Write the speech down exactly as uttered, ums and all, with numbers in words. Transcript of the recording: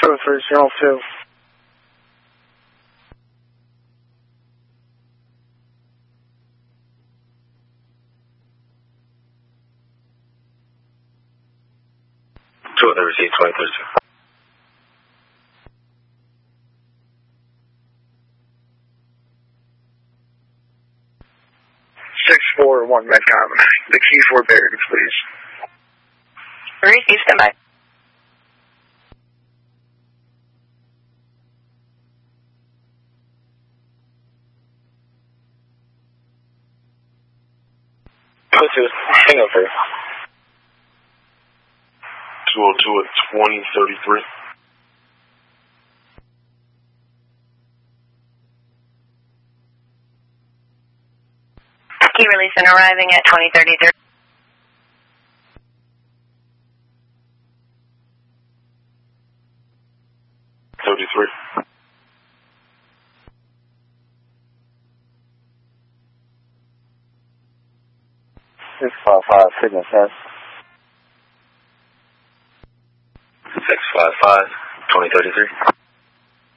two three zero two. Two of the receipt, twenty thirty-two. six four one Medcom. The key for Barracks, please. Receive, stand by. two oh two, hang over. two oh two at twenty thirty-three. Key release and arriving at twenty thirty-three. thirty-three. six five five, signal test. six five five, twenty thirty-three.